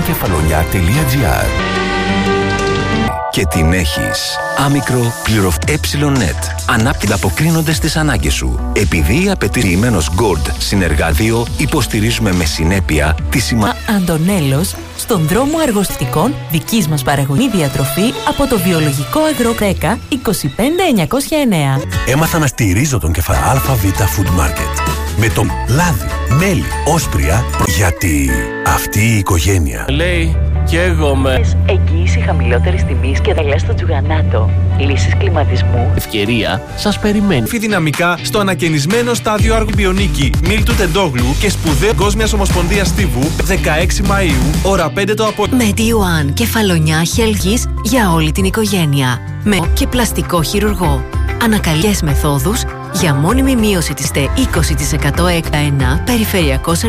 onkefalonia.gr. Και την έχεις. Άμικρο ΕΝΕΤ. Ανάπτυξη αποκρίνονται στις ανάγκες σου. Επειδή απαιτημένος Gold συνεργάδιο, υποστηρίζουμε με συνέπεια τη Αντωνέλος, στον δρόμο αργοστικών δικής μας παραγωγή διατροφή από το βιολογικό Αγρό 10 25909. Έμαθα να στηρίζω τον κεφαλαίο ΑΒ Food Market. Με τον λάδι, μέλι, όσπρια, γιατί αυτή η οικογένεια λέει και εγώ με εγγύηση χαμηλότερης τιμής και δελές στο Τζουγανάτο. Λύσεις κλιματισμού. Ευκαιρία σας περιμένει. Δυναμικά στο ανακαινισμένο στάδιο Αργυμπιονίκη Μίλτου Τεντόγλου και σπουδαίο Παγκόσμιας Ομοσπονδίας Στίβου 16 Μαΐου, ώρα 5 το απόγευμα. Με D1 κεφαλονιά χελγής για όλη την οικογένεια. Με και πλαστικό χειρουργό. Ανακαλιές μεθόδους για μόνιμη μείωση της ΤΕ 20% ΕΚΤΑ 1 περιφερειακός